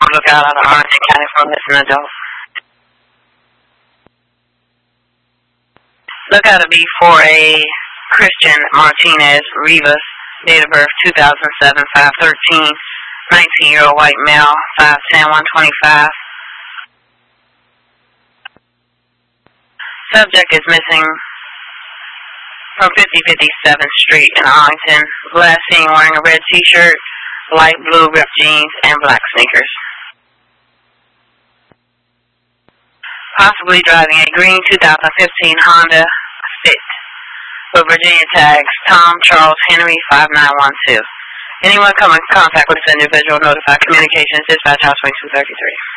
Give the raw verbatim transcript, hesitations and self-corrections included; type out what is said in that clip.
lookout out of Arlington County for a missing adult. Lookout to be for a Christian Martinez Rivas, date of birth two thousand seven, five thirteen, nineteen-year-old white male, five ten, one twenty-five. Subject is missing from fifty fifty-seventh Street in Arlington. Last seen wearing a red t-shirt, light blue ripped jeans, and black sneakers. Possibly driving a green two thousand fifteen Honda Fit with Virginia tags Tom Charles Henry five nine one two. Anyone come in contact with this individual, notify Communications Dispatch House Wing two thirty-three.